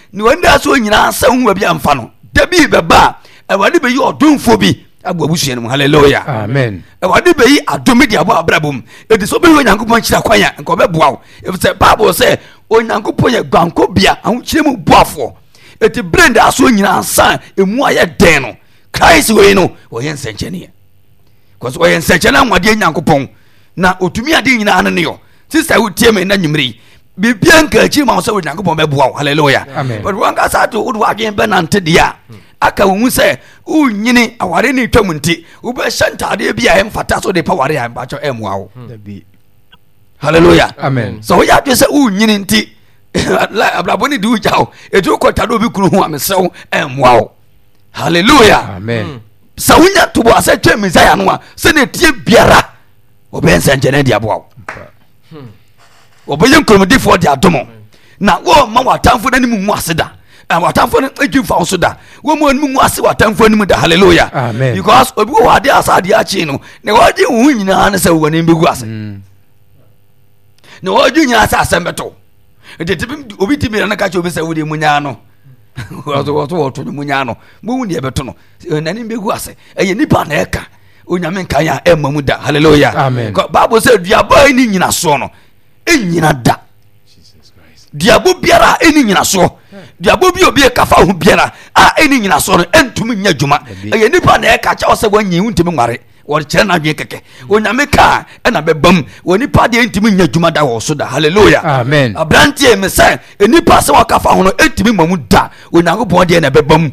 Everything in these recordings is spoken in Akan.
ni wanda so nyina san hu bia mfa no da bi beba Awurade be yi odonfo bi abo abusua no hallelujah amen Awurade be yi adome di abo abrabom edi so be Onyankopɔn kyira kwanya nko be boawo if say Bible say Onyankopɔn ye gwanko bia ahokyire mu boafo eti brand aso nyina san emu aye den no Christ we no oye nsenchene because oye nsenchene anwade Nyankopɔn na otumi ade nyina no ne yo sister wotie me na nyimri bibia nka chi ma so Onyankopɔn be boawo hallelujah but one ka sa to wo adwen be nante dia aka wo se unyini aware ni twam nti wo be shantade bia em fata so de paware ya ba cho emuawo hallelujah amen so ya dwe se unyini nti abraboni di ujao etu kotado bi kunu hu amesew emuawo hallelujah amen sa wunya tubo ase twam Messiah no a se ne tie biara obense njene dia boawo obeyen kromodifo dia domo na wo ma watamfo na nimu mu aseda watamfo na edwimfa so da wo mu nimu mu ase watamfo nimu da hallelujah amen because obi wo ade asade achi no na wadi hu nyina na se wo ne mbegu ase na wadi nyina ase asembeto etitibim obi timi na ka che obi se wo de munya no wo munya no mo hu ne beto no na ne mbegu ase eye nipa na eka onyame kan ya emamu da hallelujah amen Bible say duaba ni nyina so no enyina da Jesus Christ diabo biara eni nyina so diabo bi obi kafa ho biara a eni nyina so no entumi nya dwuma eye nipa na eka cha ose wanyi huntimi ngware wo kire na dwen keke onyame ka na bebam wo nipa de entumi nya dwuma da wo so da hallelujah amen abrantie me say enipa se wakafa ho no entumi mamu da Onyankopɔn de na bebam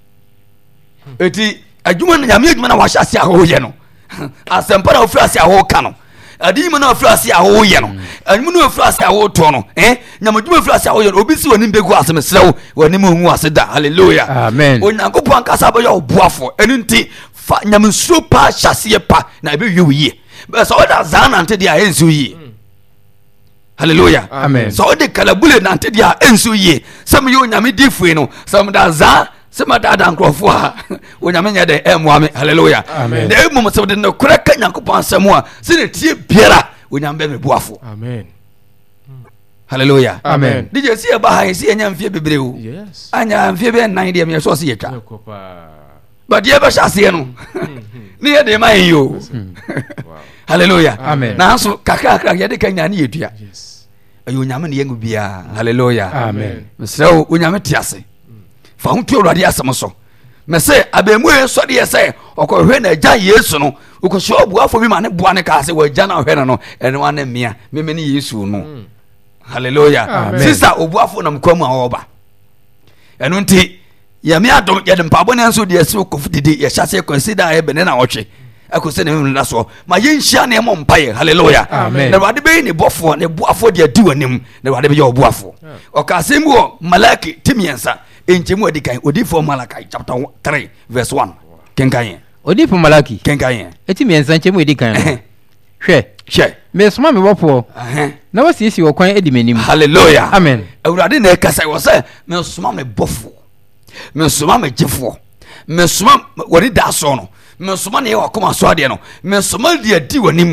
eti adwuma na nyame adwuma na wahya se aho ye no asempa na ofira se aho ka no adi mu na ofira se aho ye no anmu na ofira se aho to no nyamadwuma ofira se aho ye no obi si woni mbegu asem serew woni mu hu ase da hallelujah amen Onyankopɔn kasa ba ye oboafo enu nti fa nyamsuro pa hyase pa na be wi yi be so da zan ante dia ensu yi hallelujah amen so de kalabule na ante dia ensu yi sam yo nyame difue no sam da za sema dada nkrofo a onyame nya de emwame hallelujah amen na emum se de no kura ka Nyankopɔn asɛm a se ne tie biara onyame be mebuafo amen hallelujah amen dije si eba ha si enya mfie bebreu yes anya mfie be nan de me so se yetwa Yakopa but ye be hyase no ni ye de man yo wow hallelujah amen na so kakra ye de kan nya ne yetua yes ayo onyame ne yengu bia hallelujah amen so onyame tiase fa hu tu Awurade asem so me se abemu e so de ye se okohwe na agya Yesu no okoso obuafo bi ma ne boa ne ka se wa agya na hwe no ene wa ne mia me ne Yesu no hallelujah sister obuafo na mkwamu a oba eno nti ya me adom ye de mpabo ne nso de ye se okofudidi ye hyase consider e bene na otwe akose ne me na so ma ye nhia ne mo mpaye hallelujah na Awurade be ni bofo ne boafo de adi wanim na Awurade be ye obuafo okasem wo Malaki timiensa enchemu adikan odifo Malachi chapter 3 verse 1 kenkan odifo Malaki kenkan etimi ensanchemu edikan hwe me soma me bofo na wasiesi wo kwan edi menim hallelujah amen Awurade na ekasa wo se me soma me bofo me soma me jefo me soma wori da so no me soma ne wakoma so ade no me soma di adi wanim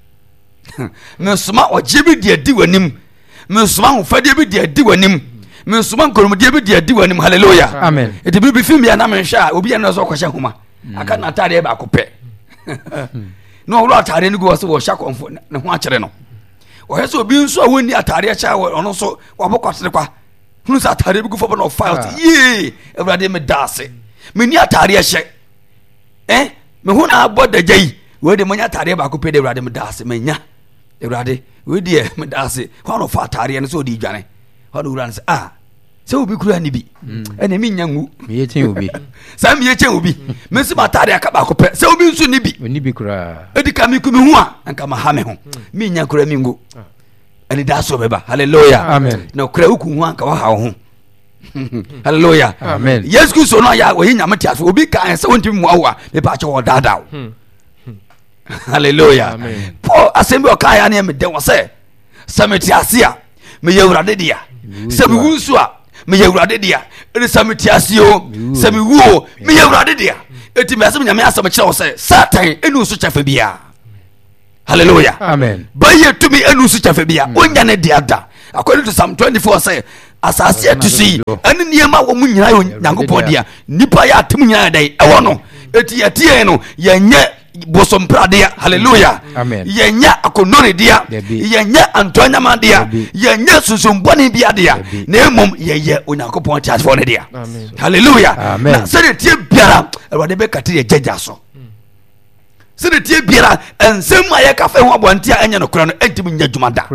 me soma ojebi di adi wanim me soma hofade bi di adi wanim me soma nkoromdie bi di adi wanim hallelujah amen eti bi film ya na me hwa obi ya na so kwahye homa aka na tare ba kopɛ no wo atare ni go so wo hya konfo ne ho akere no o he so obi nso a woni atare kya ono so wabokwasere kwa hunu sa atare bi go fo no file ye Awurade me dase me ni atare hye me hu na boda gai we de manya atare ba kopɛ de Awurade me dase menya Awurade we de me dase ho no fa atare no so di dwane ho no wura no se obi kura ni bi ene mi nyangu me yechen obi sa mi yechen obi me se matare aka ba kopɛ se obi nso ni bi oni bi kura edika mi kumi hu a anka ma ha me ho mi nya kura mi ngo ene da so beba hallelujah amen na kura uku hu anka wa ha ho hallelujah amen yes ku so no ya wo nyame tiaso obi kan se wonti mu awa me ba che wo dada hallelujah amen Paul asembi o kan ya ne me den wo se sametiase a me ye Awurade dia se bi wunsu a me ye Awurade dia ene sametiase o se bi wuo me ye Awurade dia eti me asem nyame asem kire wo se Satan enu so chafa bia hallelujah amen ba ye tumi enu so chafa bia onya ne dia da according to Psalm 24 say asase atusi ene niema wo mu nyina yo Nyankopɔn dia nipa ya atem nyina dai ewo no eti yatie no yenye bosompradia hallelujah yenye akonore dia yenye antonyama dia yenye susumboni bia dia na emom yeye Onyankopɔn tiasfo ne dia hallelujah na se de tie biara Awurade be kate ye jaja so se de tie biara ensem aye kafe ho abonte a enye no kora no entimi nya dwuma da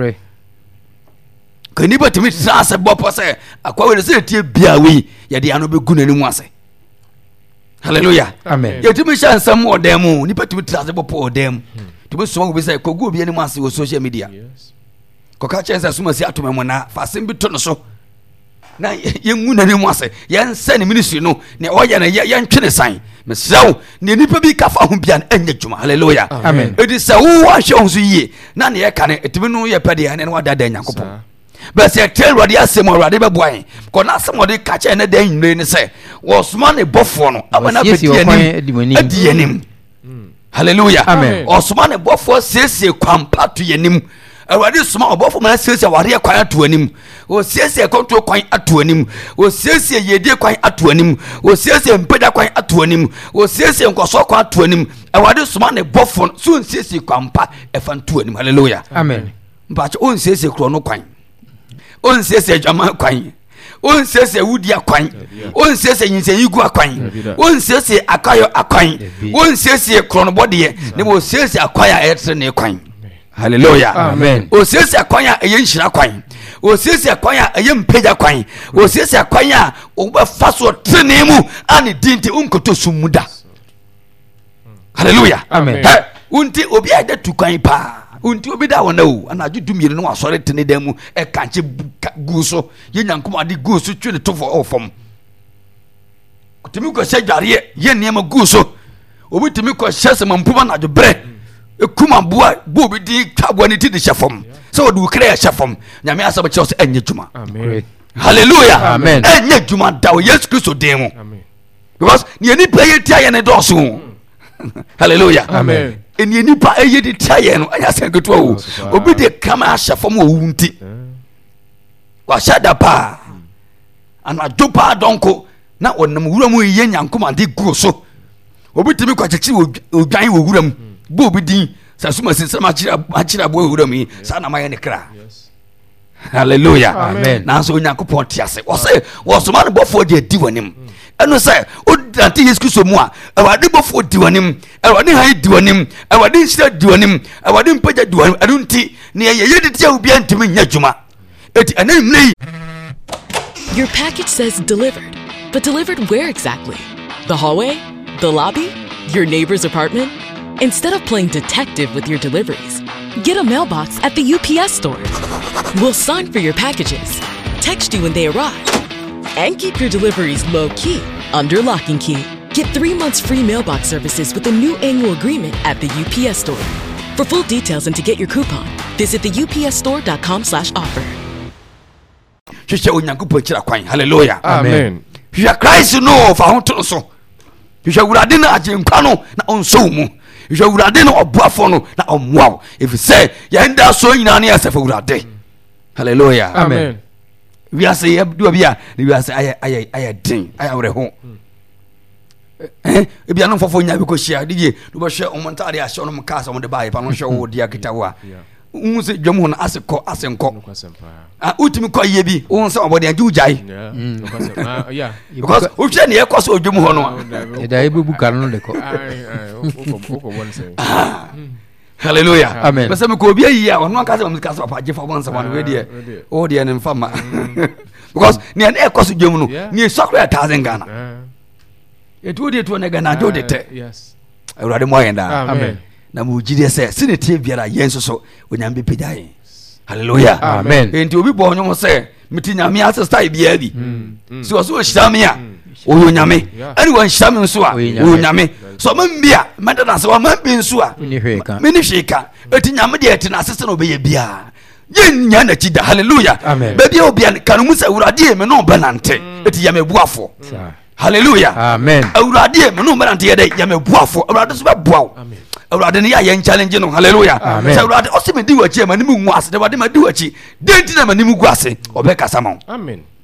kaniba timi trase bopo se akwa we se de tie biara we ye de ano be gu nanimu ase hallelujah amen yetimi sha nsam odem nipa timi trase bopo odem timi so ngo be se kogu obi ani mu ase wo social media ko ka chense suma si atomemu na fasem bi to no so na yengu nanimu ase yense ne ministry no ne oye na yentwe ne san mesraw ne nipa bi ka fa ho bia na anya dwuma hallelujah amen edi se wo ahwe ho so yie na ne ye ka ne etimi no ye pede ya ne wadada Nyankopɔn but say tell Awurade asem Awurade be boan ko na asem ode ka che ne dan nyire ne se wo soma ne bofo no abana beti anim hallelujah amen o soma ne bofo siesie kwampa to yanim Awurade soma obofo ma siesie ware kwan ato anim o siesie konto kwan ato anim o siesie yedie kwan ato anim o siesie mpeda kwan ato anim o siesie nkoso kwan ato anim Awurade soma ne bofo so siesie kwampa efanto anim hallelujah amen mpacho on siesie kro no kwan on sese jama kwan on sese wudia kwan on sese nyinse yigu akwan on sese akayo akwan on sese kronobode ne mo sese akwaya etre ne kwan hallelujah amen o sese akwaya eyenhira kwan o sese akwaya eyempeja kwan o sese akwaya o ba faso trene mu ani dinte unkoto sumuda hallelujah amen unti obi ade tukwan pa unti obi da wona o ana adwudum yire no asore tene dan mu e kanche guso ye Nyankopɔn ade guso twe ne tofo ofom kutimi ko sedware ye niam guso obi timi ko hyese mampuma na dwobre ekuma boa bo obi di twabo ne ti de hyefom so odi ukra ya hyefom nyame asaba che so enye dwuma amen hallelujah amen enye dwuma da o Yesu Kristo den mu amen because ni ani pa ye tia ye ne doso hallelujah amen eni nipa eye di taye no anya senketo o obi de kama ahyefom o wunti wa shada pa ana dopa donko na onam wuram ye Nyankopɔn de gu so obi timi kwa chechi odwan wo wuram bo obi din sasuma sinsama achira bo wuram yi sa na maye ne kra hallelujah amen na so Nyankopɔn tiase wo se wo so ma no bofo de di wanim eno say o dante Yesu Kristo mu a Awurade bofo di wanim Awurade han di wanim Awurade nhyira di wanim Awurade mpaja di wanim adunti ne ye yedi tia obi antimi nya dwuma eti anamlei. Your package says delivered, but delivered where exactly? The hallway? The lobby? Your neighbor's apartment? Instead of playing detective with your deliveries, get a mailbox at the UPS store. We'll sign for your packages, text you when they arrive, and keep your deliveries low-key under lock and key. Get 3 months free mailbox services with a new annual agreement at the UPS store. For full details and to get your coupon, visit theupsstore.com/offer. Hwehwe Onyankopɔn kira kwan hallelujah amen hwehwe Christ no fa ho to so hwehwe Awurade na agenkwa no na onso mu hwehwe Awurade na obuafo no na omwa if say yenda so nyina na yasef Awurade hallelujah amen we are say do bia we are say ay din ay awre ho e bia no fofo nya bi ko hia dige do bo hwe omontare a hye no mka so mo de bae pa no hwe wo dia kitawa unse dwom ho na asekɔ asenko utimi kɔ ye bi unse obode anje ujai because o hwe ne ye kɔ so dwom ho no da ebebu kan no de kɔ hallelujah amen bese me ko obi ayi a ono aka se mo ka so papa je fa bon se wan we de o de ne mfama because ne na kɔ so dwom no ne sokra 1000 Ghana etu de to ne Ghana do de te yes Awurade mo yenda amen na mu jide se sine tie biara yenso so onyambe pedae hallelujah amen enti obi bo onyo se meti nyame asesta bia bi so so hyame a oyo nyame ani wan hyame nso a oyo nyame so mambia meda na se wa mambi nso a meni hweka eti nyame de eti na asese no be ye bia nya na chida hallelujah baby obi an kanu musa Awurade me no banante eti ya mebuafo hallelujah amen Awurade me no banante ye de ya mebuafo Awurade so be boawo amen Awurade ne ya challenge no hallelujah say Awurade o se me di wachi ma ni mu nwa ase de wade ma di wachi denti na ma ni mu gu ase obekasa ma amen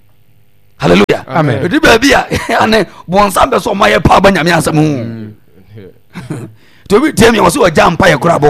hallelujah amen edi ba bia ane bonsam be so maye pa ba nyame asem to bi temi o so o jam pa ye korabo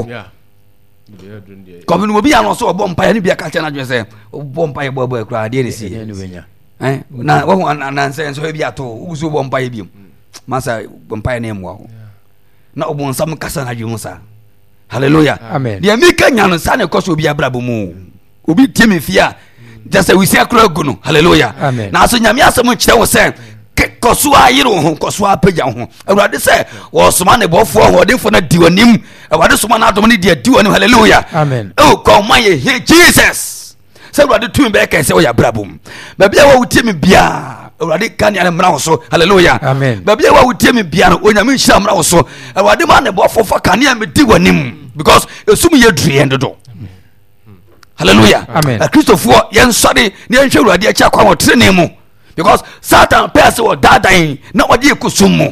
kɔmi obi ano so ɔbɔ mpa ye ne bia ka kyɛ na dwe sɛ ɔbɔ mpa ye bɔ kora de ne si na wo ananse so bi ato uguso bɔ mpa ye bi masa mpa ye ne mo ho na ɔbonsam kasa na dwe sa hallelujah amen de mi ka nya no sa ne kɔso obi abrabo mu obi temi fia just we say akra gu no hallelujah na so nyame asɛm kyerɛ wo sɛ kɔso ayere ho kɔso apagya ho awurade sɛ wɔsoma ne bɔfo ho ɔdenfo na di wanim awurade soma na adom ne di wanim hallelujah amen kɔma ye he Jesus sɛ awurade tumi bɛ kɛ sɛ ɔyɛ abrabom baabi a wɔwotie me bia awurade ka ne mmra wo so hallelujah amen baabi a wɔwotie me bia no onyame nhyira mmra wo so awurade ma ne bɔfo fa ka ne me di wanim because esum ye dure ndodo hallelujah amen Christopher yen sɔre ne nhwɛ awurade akyi akwa wɔ trene mu because Satan pɛsɛ wɔ daadan na ɔde ekusum mu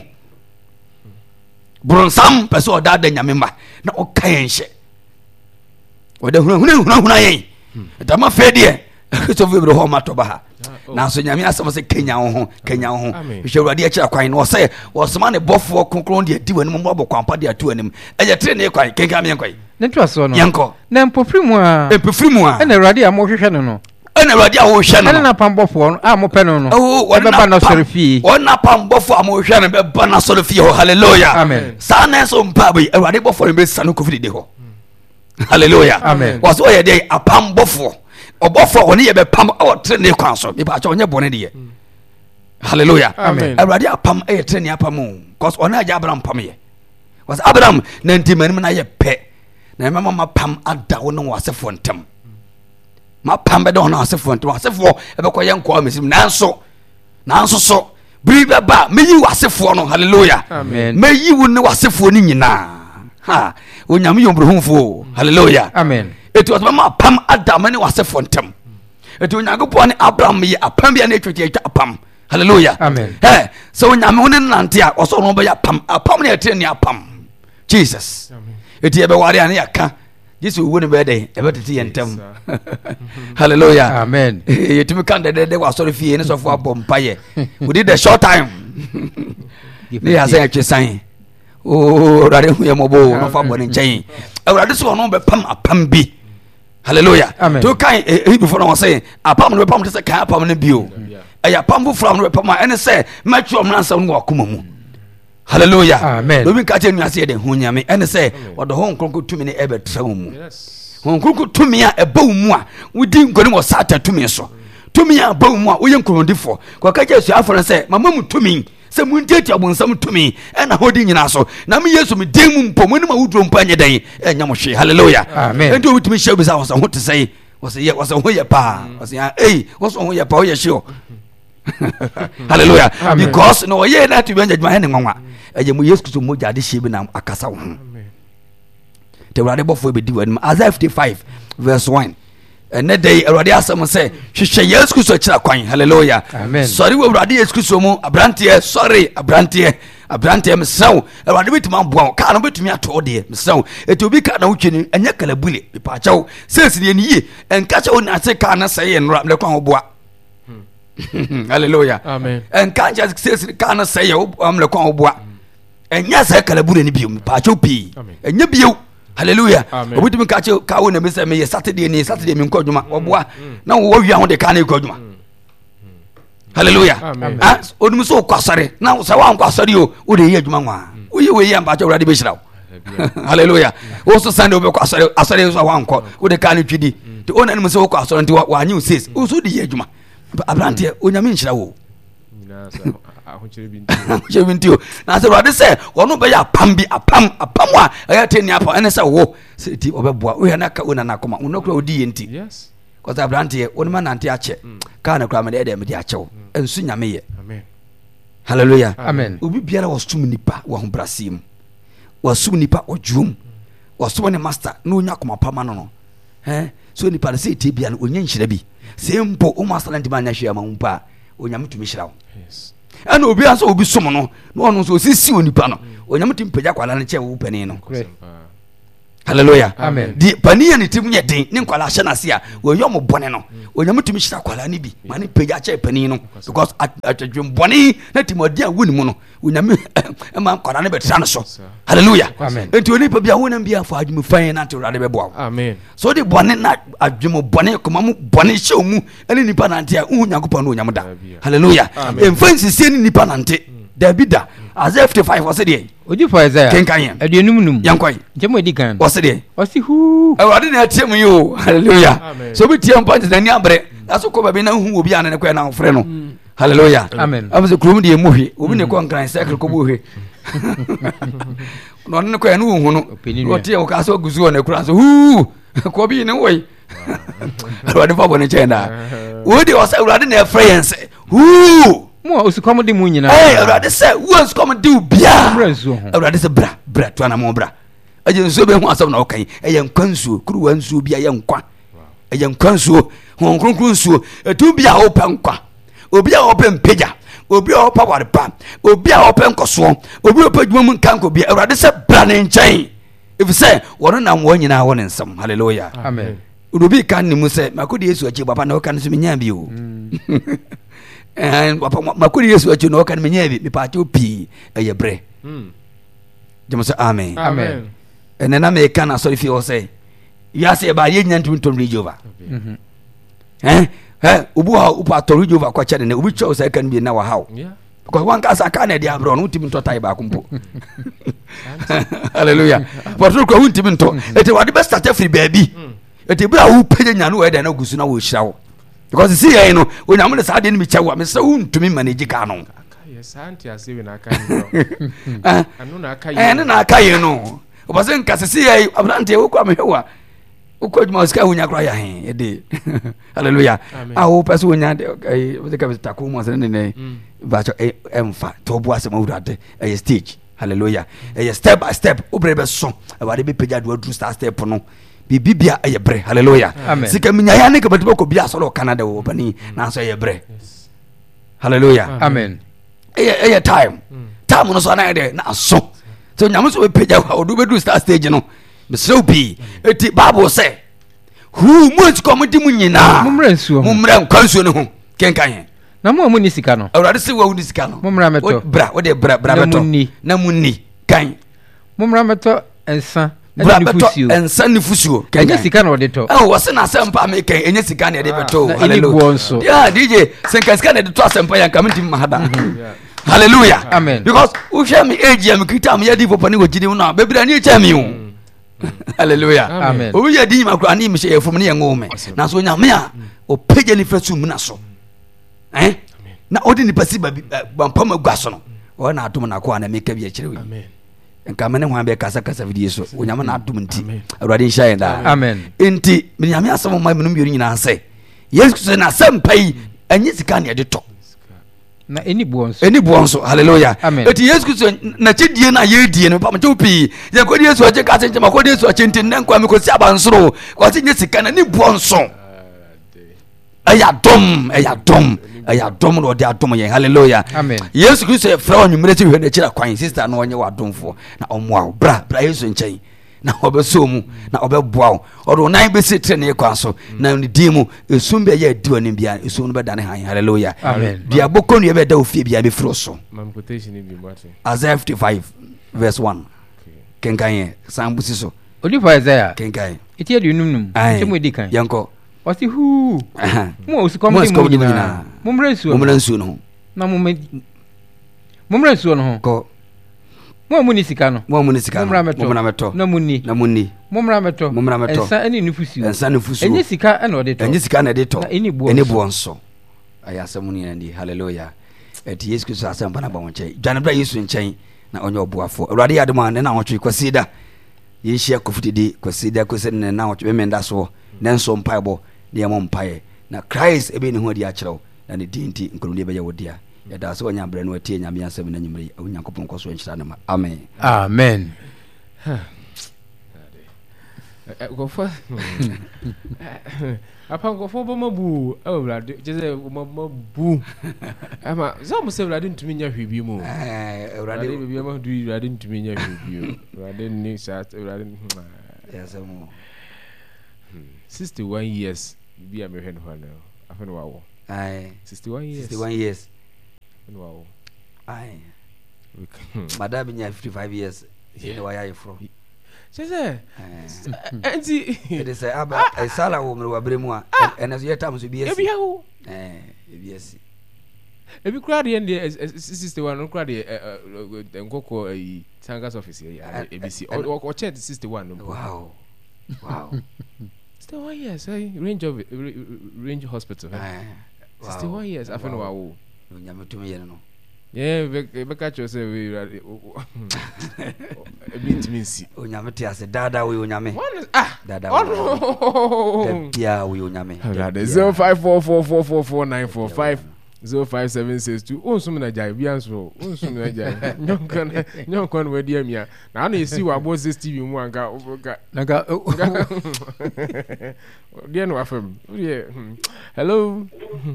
bronsam pɛsɛ wɔ daadan nyame ma na ɔka yɛn hyɛ ɔde huna yɛn dama fɛ deɛ Christopher bi hɔ ma tɔ ba ha na so nyame asɛm sɛ kenya wo ho hwɛ awurade akyi akwan na ɔsɛ wɔsoma ne bɔfoɔ konkron de adi w'anim mmɔbɔ kwampa de ato anim ɛyɛ trene kwan kenka me kwan ne to aso no yɛnkɔ na mpofiri mu a ɛna awurade a mohwehwɛ no no ɛna awurade a wohwɛ no ɛna na pambɔfoɔ a mopɛ no no ɔbɛba na sɔre fie ɔna pambɔfoɔ a mohwɛ no bɛba na sɔre fie hɔ hallelujah amen saa na nso mpa bɛ awurade bɔfoɔ no bɛsa no kofiri de hɔ hallelujah amen wɔsɛ ɔyɛ deɛ apambɔfoɔ ɔbɔfoɔ ɔne yɛ bɛpam ɛwɔ trene kwan so mepa kyɛ ɔnyɛ bɔne deɛ hallelujah amen awurade apam ɛyɛ trene apam o cause ɔne agya Abraham pam yɛ wɔsɛ Abraham na ntimanim na yɛ pɛ na mama mapam ada wo ne wɔasefoɔ ntam mapam bɛda wo ne wɔasefoɔ ntam wɔasefoɔ ɛbɛkɔ yɛ nkɔɔ mesim nanso so biri bɛba meyi wɔasefoɔ no hallelujah amen meyi wo ne wɔasefoɔ no nyinaa ha onyame yɔmbrɛhumfoɔ hallelujah amen etu ɔtɔma apam ada me ne wɔasefoɔ ntam etu onyankopɔn ne Abraham yɛ apam bia ne atwa apam hallelujah amen sɛ onyame wo ne nante a ɔsɔ no bɛyɛ apam ne ɛtire ne apam Jesus eti ɛbɛware a ne yɛka Yesu wo ne bɛdɛ ɛbɛtete yɛ ntam hallelujah amen yɛtumi ka dɛdɛdɛ wɔ asɔre fie ne sɔfo abɔ mpayɛ within the short time ne yɛasɛ ɛtwe san awurade hu yɛ mmɔbɔ no fa bɔ ne nkyɛn awurade sɛ ɔno bɛpam apam bi hallelujah to kan Hebrew no wɔ sɛ apam no bɛpam te sɛ kan apam no bio ɛyɛ apam foforɔ no bɛpam a ɛne sɛ mɛtwe ɔmna nsɛm no wɔ akoma mu hallelujah amen obi ka kyɛ nuase yɛ de ho nyame ɛne sɛ wɔde ho nkronko tumi ne ɛbɛtra wo mu ho nkronko tumi a ɛba wo mu a wodi nkɔne wɔ Satan tumi so tumi a ɛba wo mu a woyɛ nkronodifoɔ kɔka kyɛ asuafo no sɛ mama mu tumi sɛ muntiatia bonsam tumi ɛna hodi nyina so na me Yesu me den mu mpo mo ne ma wuduro mpo anyɛ den ɛnya mo hwe hallelujah amen ɛnti obi tumi hyɛ bi sa wɔsɛ ho te sɛ wɔsɛ ho yɛ paa wɔsɛ wɔsɛ ho yɛ paa wɔyɛ hye hallelujah amen. Because no ye na to be nya dwuma he ne nwanwa ɛyɛ mu Yesu Kristo mogya de hye bi na akasa wo ho te wurade bɔfo be di wani Isaiah 55 verse 1 ɛnɛ dai awurade asɛm sɛ hwehwɛ Yesu Kristo kyerɛ kwan hallelujah amen sorry wo awurade Yesu Kristo mu abranteɛ sorry abranteɛ mesrɛw awurade bituma aboa ka no bitumi ato de mesrɛw eti obi ka na wotwe ni ɛnyɛ kalabule bipa kyɛw sɛsi ne nie ɛnka kyɛw na se ka na sɛ yɛ nora me kwan ho boa hallelujah amen ɛnka kyɛ sɛsi ka na sɛ yɛ me kwan ho boa ɛnyɛ sɛ kalabule ni biom pa kyɛw pi ɛnyɛ bio hallelujah obi tumi ka kyɛw ka wo na me sɛ me yɛ Saturday me nkɔ dwuma ɔboa na wo wia ho de ka na ekɔ dwuma hallelujah onum so kwasare na sɛ wa kwasare o wo de yɛ adwuma nwa wo yɛ we yɛ mba kyɛ wurade be hyiraw hallelujah wo so Sunday wo be kwasare asare so wa nkɔ wo de ka na twidi te onanum so wo kwasare nti wa anyi says wo so de yɛ adwuma abrante onyame nhyira wo ahokyere binti o na sɛ wurade sɛ wɔno bɛyɛ apam a ɛyɛ teni apam ɛne sɛ wo sɛ ti ɔbɛboa wo yɛ na ka wo na na koma wo no kura odi yɛ nti yes kɔsɛ abrante wo ma nante akyɛ ka na kura me de me de akyɛw ensu nyame yɛ amen hallelujah amen obi biara wɔ sum nipa wɔ ho brasim wɔ sum nipa wɔ dwom wɔ sum ne master na onya koma pama no so nipa ne sɛ tie bia no onya nhyira bi sɛ mpo o master na ntima nya hwia ma mpa onyame tumi hyira wo yes ɛna obi anso obi som no na ɔno nso osisi onipa no onyame tumi pagya kwala ne kyɛ wo pani no hallelujah amen di paniya ni tim nye den ne nkwala hye na se a wo yom bone no onyam tumi hyira kwala ni bi ma ne pagya che pani no because atadwem bone na timodi a woni mu no onyam ma kwala ne betra no so hallelujah enti oni pa bia wonam bia fa adwum fan na te urade bebo amen so di bone na adwem bone koma mu bone hye omu ene nipa nante a nyankopon no onyam da hallelujah emfansi sie ni nipa nante David Isaiah 55 was it? Oji for Isaiah. Kenkan. Aduonum. Yankoi. Jemo edi kan. Was it? Osi hu. Awade na atem you. Hallelujah. So be tiam punch na ni abre. Aso ko ba bi na hu obi an ne kwa na ofre no. Hallelujah. Amen. Abuze krum de muhwe. Obi ne ko nkran cycle ko buhwe. No ne ko ya no hu no. O tie o ka so guzu na kura so hu. Ko bi ne woi. Awade fa bo ne chenda. Wo de o sa awade na friends. Hu. Mo osukom de mu nyina. Awurade sɛ wo osukom de bia. Awurade sɛ bra to ana mo bra. Aje nso be hu asɛm na wokan. Ɛyɛ nkwansuo, kuruwa nsuo bia yɛ nkwa. Ɛyɛ nkwansuo, hon kronkron nsuo. Etu bia wo pɛ nkwa. Obi a wo pɛ mpagya, obi a wo pɛ warepa, obi a wo pɛ nkoso, obi a wo pɛ dwuma mu nkanko bia. Awurade sɛ bra ne nkyɛn. If sɛ wɔno nam wɔ nyina wɔ ne nsɛm. Hallelujah. Amen. Obi kan ni mu sɛ makodi Yesu akyi papa na wo kan so menya bi o. Papa makuri Yesu achu no kan menyebi me pa pi eye bre jemo say amen amen ene na me kan asori fi o say ya say ba ye nyantum tom Jehova obu ha upa to Jehova kwa chede ne obi cho say kan bi na wa haw because one ka sa kan e dia bro no timi to tai ba kumpo hallelujah but ko hun timi to ete wade be start free baby ete bra wo pege nya no we da na gusu na wo hira wo because see here no onyam le sa de ni mi chawa me se untumi manage ka no yes auntie asewe na aka ni anu na aka yi na aka yi no obasen kase see here abrante wo kwa mehwa wo kwa juma ska wonya kra ya he ede hallelujah wo pese wonya de wo de ka bita ko mo se ne ba cho emfa to bo asem awurade stage hallelujah step by step obrebe so awade be page ado adu step no bibia eye bre hallelujah sika minya ya ne ka betibo ko bia so lo Canada wo bani na so eye bre hallelujah amen eye time no so na de na so nyam so be page odu be do start stage no be so bi eti bible say who much come di munyina mumra nkwansuo ne ho kenkan he na mo ni sika no awurade se wo ni sika no mumra meto bra wo de bra meto na munni kan mumra meto ensa ensa ni fusuo enye sika na odeto wose na asempa me kan enye sika na de beto hallelujah yeah DJ senka sika na de to asempa ya kam ntim mahada hallelujah amen because wo hwe me age am kita me yadi popani wo gidi na bebira ni cha me o hallelujah amen o wi yadi makro ani me hye efum ne ngome na so nya me a o page ni fresu mu na so na odi ni pasi ba mpam gwaso no o na atom na ko na me ka bi a kire wi amen nka mene ho be kasa video so onyama na adum nti awurade nhya yenda amen enti menyame asem ma menum yori nyina se Yesu na sampai anyi sika na de to na eni buonso hallelujah amen eti Yesu na chidie na ye die no pam chopi ye ko Yesu aje ka senche ma ko Yesu aje ntin na kwa me ko si abansoro ko se nye sika na ni buonso aya dom no de adom ye hallelujah amen Yesu Kristo e fra onwumre ti hwe na kira kwan sister na onye wadomfo na omoa bra Yesu nchen na obeso mu na obeboa o odo nan be sitre na ekwa so na ni dimu esum be ye adi onim bia esum no be dane han hallelujah amen bia boko no be da ofie bia be fro so mam quotation bi mate Isaiah 55 verse 1 kenkan sambusi so odi for Isaiah kenkan eti adunum chemo di kan yanko wasi hu mo usikom di nyina mumra nsuo no na mumra nsuo no ko mo mu ni sika no mumra meto na munni mumra meto ensa eni nufusi enye sika na ode to na eni buonso ayasemu ni ndi hallelujah eti Yesu Kristo asem bana ba wonche dwanebra Yesu nchen na onye obuafo awurade yade ma ne na wonche kwasida yehia kofutidi kwasida kwasene na wonche memenda so nenso mpaibo de mo mpae na Christ ebe ne ho adi a kyerɛw na ne dinti nkroni ebe ye wodia ya da so nya bre no atie nyame asɛm na nyimri onyankopɔn kɔso nhyira ne ma amen amen gofa apa gofa bo mabu awurade jeze mabu ama zo mo se awurade ntumi nya hwebi mu awurade bi ma du awurade ntumi nya hwebi awurade ni sa awurade Yes, 61 years. Be a American one. I feel wow. Aye. 61 years. 61 years. Wow. Aye. Madam been 55 years. You know why are you from? She said, Auntie, it is a sala woman who are Bremua, and as your time to be a yes. If you cried the end, 61, no cry and go a Tangas office here, ABC, or chat 61. Wow. Wow. Still 1 year, say, range hospital. 61 years, I feel wow. To me, no. Yeah, Beccacho say we are a bit missy. Unyamati as a dada, we unyame. Dada, yeah, we unyame. 0544444945 0576 unsumna jai bianso unsumna jai nyonkon we dia mia na na esi wa bo TV mu anka naga dia no afem hello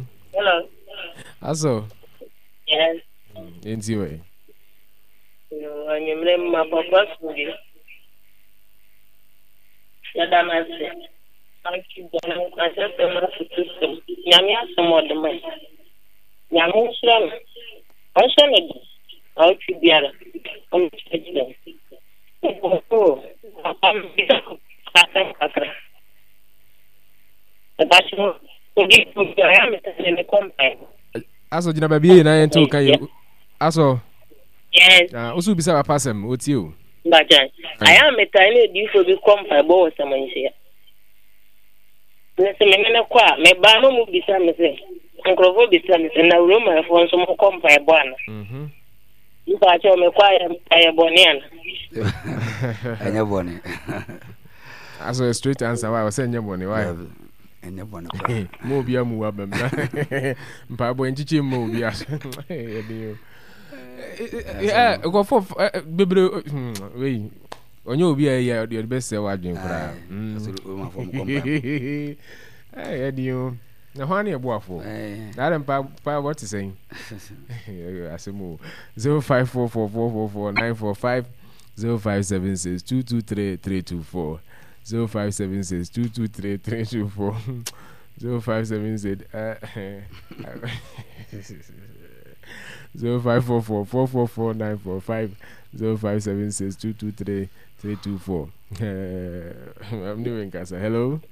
aso yes enti we no anyemre ma papa suri ya damase anki dona asete ma futu nyame asomodme nyame sram onshane au tibiara on tijida oh am kata abacho odi ya me kompa aso jina baby na ento kan aso yes usu bisa ba pasem oti o bajan aya metane di fo bi kompa bo samansia nese menene kwa me ba no mu bisa me se nkrofo bisa me se na roma fo nso mo kompa bo ana mpa cha me kwa ya boni ana anya boni aso straight answer why was anya boni why anya boni mo bia mu wa bam mpa bo nchichi mo bia go for bebre we onye obi ya the best wa dwen kura dio na hwane eboafo na mpa what is saying asemo 0544444945 0576223324 0576223324 0576 0544444945 0576223324 I'm doing casa. Hello.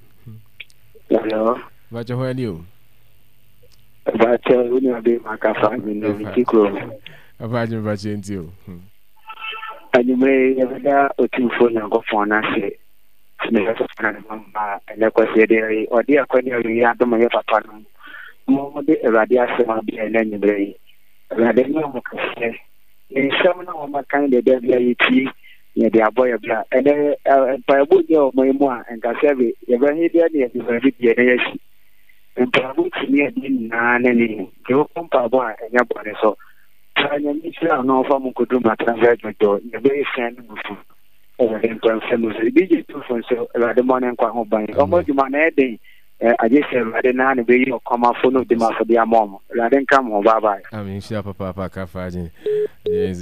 Bacha who are you? Bacha uni be makafa ni kiko. Abaje bacha ntio. Anyumre yada otumfo na go fona se. Ne so kana mama na kwase de odi akwani ya do me papa no. Mo de radio asema bi na nyumre. Radio no mo kase. Ni samna o makan de de bia yiti. ye de aboy bia ene paibu je o mo a enka sebe ye ba hi de ne ye ba bi de ne yashi paibu ti ne de na ne ni ke o kompa bo a enya bo ne so anya mi sira no fa mu kudu ma transfer do ye be sen mu fu o de ntan se mu se bi je tu fo so la de mo ne kwa ho ban o mo di ma na e de aje se la de na ne be yi o koma fo no de ma so dia mom la de nka mo bye bye ami sia papa ka faji yes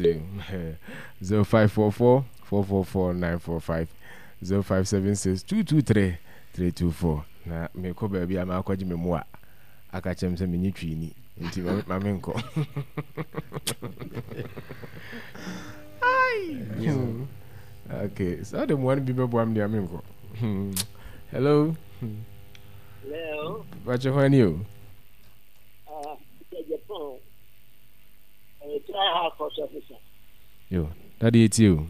0544 444-945 0576-223-324 na me ko ba bia ma akwaji me mu a aka chem se me nyitwi ni nti ma me nko ai okay so the one be bo am dia me nko hello hello what you want you Japan try how for officer yo that is you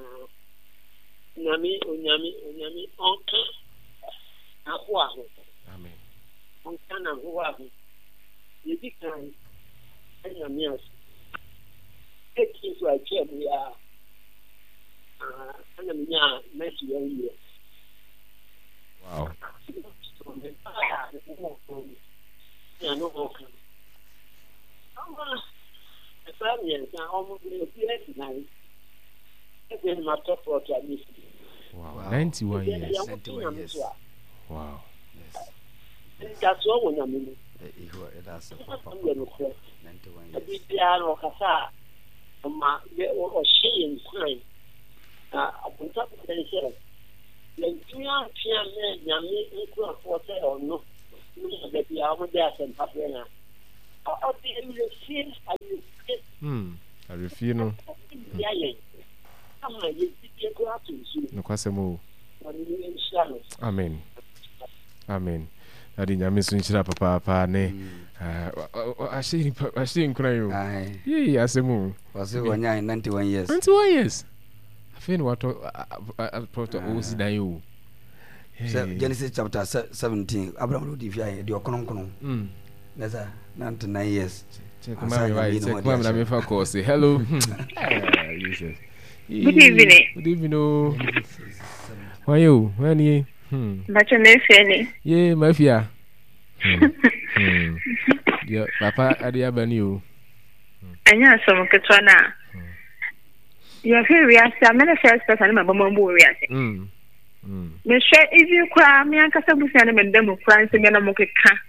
Nyami onka ahụ amen onka na ahụ yedi kan nyami as eki so ache bu ya ana minya mechi ya wow ya no onka esa mi ya omo bi na wow 91 years wow that's all when I mean that's 91 kasa ma o she in time on top of the share Nigeria chairman Yami Nkura Forte or no. That the hour there and Papena. Or the refuse I refuse no. No kwasemo. Amen. Amen. Adi nyame so nchira papa ne. Ashi nkura yo. Ye asemu. Was it 91 years? 91 years. Afin wato proto osi dan yo. Genesis chapter 17. Abraham lo divia de okonokono. Nasa 99 years. Check my name for course. Hello. Jesus. Good evening. Good evening. How are you? When you? But your name, yeah, mafia. Yeah, Papa, Adia Banu. I know some Katrana. You are very I'm not a first person, I'm a Mamma. If you cry, me and Casabusan and Demo France again, I'm okay.